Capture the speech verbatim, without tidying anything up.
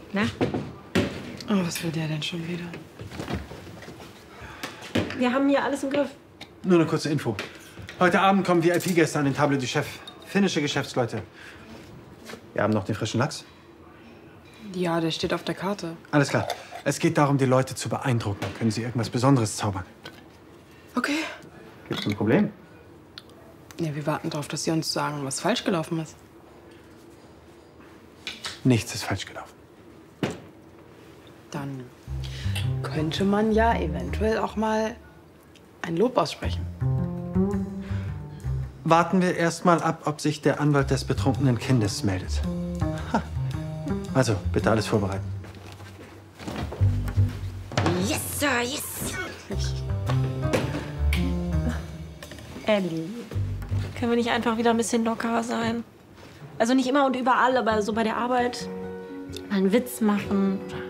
Na? Oh, was will der denn schon wieder? Wir haben hier alles im Griff. Nur eine kurze Info. Heute Abend kommen V I P-Gäste an den Table du Chef. Finnische Geschäftsleute. Wir haben noch den frischen Lachs. Ja, der steht auf der Karte. Alles klar. Es geht darum, die Leute zu beeindrucken. Können Sie irgendwas Besonderes zaubern? Okay. Gibt's ein Problem? Ja, wir warten darauf, dass Sie uns sagen, was falsch gelaufen ist. Nichts ist falsch gelaufen. Dann könnte man ja eventuell auch mal ein Lob aussprechen. Warten wir erst mal ab, ob sich der Anwalt des betrunkenen Kindes meldet. Ha. Also, bitte alles vorbereiten. Yes, Sir, yes. Ellie, können wir nicht einfach wieder ein bisschen lockerer sein? Also nicht immer und überall, aber so bei der Arbeit mal einen Witz machen,